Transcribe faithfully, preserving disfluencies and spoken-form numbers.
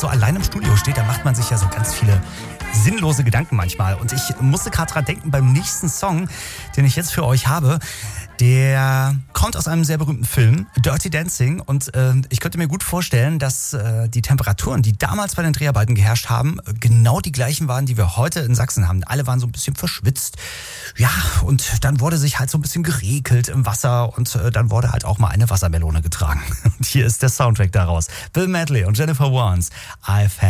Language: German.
so allein im Studio steht, da macht man sich ja so ganz viele sinnlose Gedanken manchmal. Und ich musste gerade dran denken beim nächsten Song, den ich jetzt für euch habe. Der kommt aus einem sehr berühmten Film, Dirty Dancing. Und äh, ich könnte mir gut vorstellen, dass äh, die Temperaturen, die damals bei den Dreharbeiten geherrscht haben, genau die gleichen waren, die wir heute in Sachsen haben. Alle waren so ein bisschen verschwitzt. Ja, und dann wurde sich halt so ein bisschen geregelt im Wasser. Und äh, dann wurde halt auch mal eine Wassermelone getragen. Und hier ist der Soundtrack daraus. Bill Medley und Jennifer Warnes. I've had